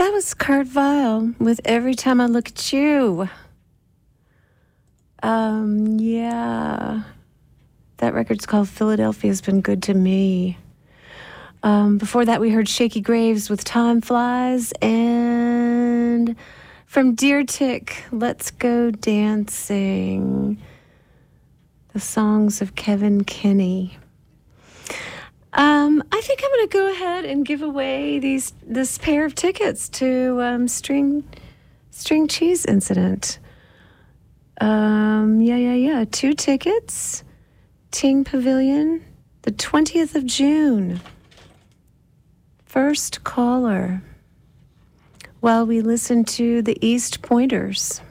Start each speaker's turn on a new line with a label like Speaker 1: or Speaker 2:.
Speaker 1: That was Kurt Vile with Every Time I Look at You. Yeah. That record's called Philadelphia's Been Good to Me. Before that, we heard Shaky Graves with Time Flies. And from Deer Tick, Let's Go Dancing. The songs of Kevin Kinney. I think I'm going to go ahead and give away this pair of tickets to String Cheese Incident. Yeah. 2 tickets. Ting Pavilion, the 20th of June. First caller. While we listen to the East Pointers.